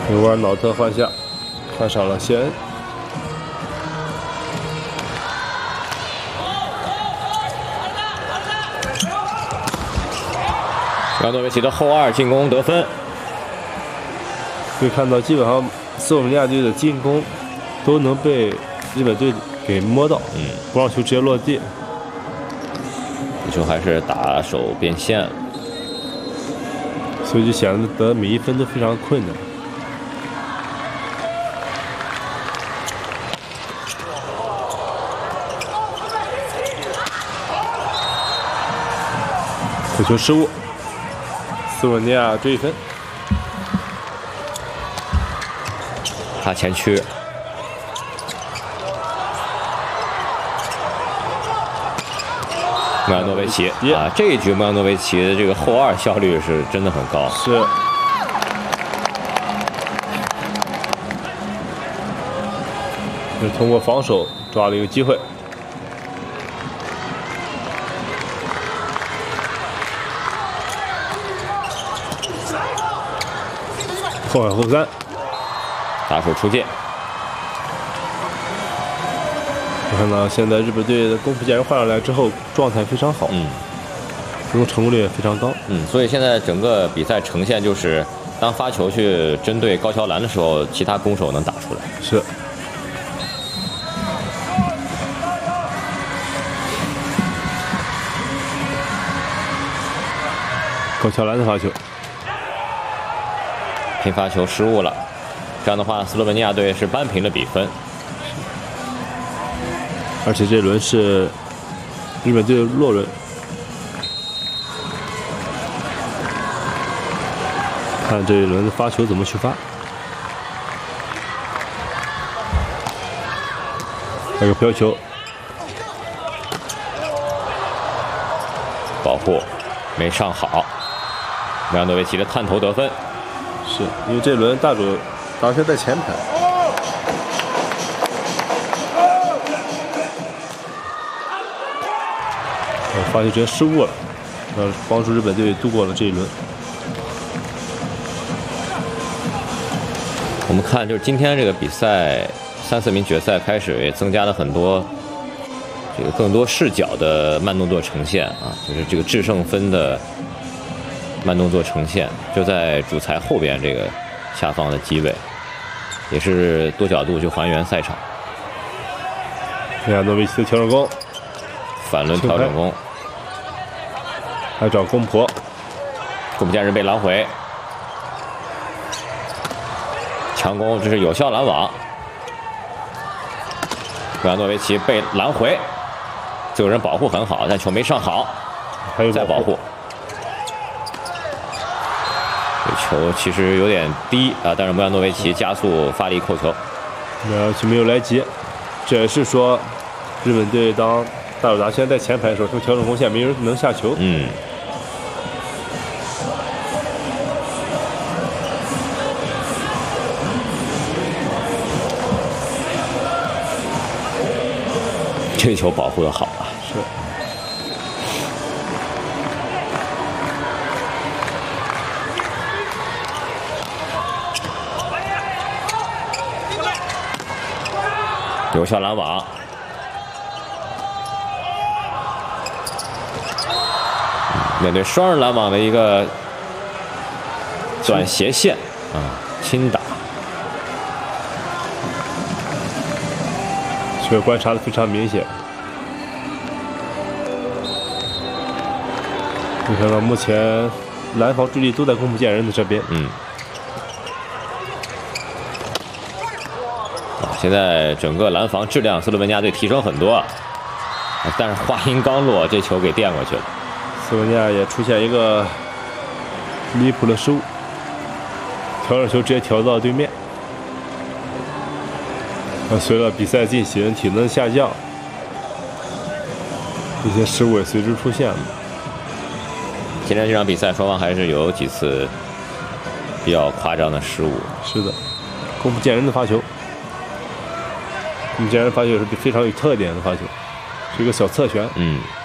纽瓦尔瑙特换下，换上了谢恩。 苗诺维奇的后二进攻得分。 可以看到，基本上斯洛文尼亚队的进攻都能被日本队给摸到，不让球直接落地。 这球还是打手变线， 所以就显得每一分都非常困难。口球失误，斯洛文尼亚追一分。 他前区。穆亚诺维奇啊，这一局穆亚诺维奇的这个后二效率是真的很高。 是。就通过防守抓了一个机会。后二后三， 打手出界。 我看到现在日本队的功夫健人换上来之后，状态非常好，进攻成功率也非常高， 所以现在整个比赛呈现就是，当发球去针对高桥蓝的时候，其他攻手能打出来。 是。高桥蓝的发球。 拼发球失误了，这样的话，斯洛文尼亚队是扳平了比分。 而且这轮是日本队的落轮，看这一轮的发球怎么去发。还有个飘球， 保护没上好，穆亚诺维奇的探头得分。 是因为这轮大主当时在前排，发球直接失误了，帮助日本队度过了这一轮。 我们看，就是今天这个比赛3-4名决赛开始，也增加了很多这个更多视角的慢动作呈现啊，就是这个制胜分的慢动作呈现，就在主裁后边这个下方的机位，也是多角度去还原赛场。 穆亚诺维奇的调整攻， 反轮调整攻， 还找公婆， 宫部健人被拦回，强攻，这是有效拦网。穆亚诺维奇被拦回，最后人保护很好，但球没上好， 还有再保护。这球其实有点低啊，但是穆亚诺维奇加速发力扣球， 没有来接，这也是说日本队当大鲁达现在在前排的时候，从调整攻线没人能下球。 这球保护的好啊！ 是。 有效拦网，面对双人拦网的一个短斜线轻打， 这个观察的非常明显。你看到目前拦防注意力都在宫部健人的这边。 现在整个拦防质量，斯洛文尼亚队提升很多，但是话音刚落，这球给垫过去了。 斯洛文尼亚也出现一个离谱的失误，调整球直接调到对面。随着比赛进行，体能下降，这些失误也随之出现了。 今天这场比赛，双方还是有几次比较夸张的失误。 是的，宫部健人的发球。宫部健人发球是非常有特点的发球，是一个小侧旋。